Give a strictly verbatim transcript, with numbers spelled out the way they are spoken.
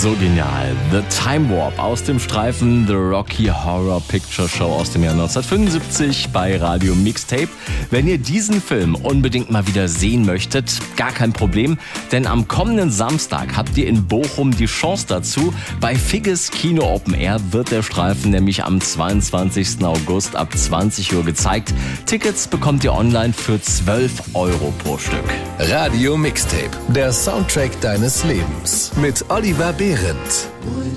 So genial. The Time Warp aus dem Streifen The Rocky Horror Picture Show aus dem Jahr neunzehnhundertfünfundsiebzig bei Radio Mixtape. Wenn ihr diesen Film unbedingt mal wieder sehen möchtet, gar kein Problem, denn am kommenden Samstag habt ihr in Bochum die Chance dazu. Bei Figges Kino Open Air wird der Streifen nämlich am zweiundzwanzigsten August ab zwanzig Uhr gezeigt. Tickets bekommt ihr online für zwölf Euro pro Stück. Radio Mixtape, der Soundtrack deines Lebens mit Oliver Behrendt.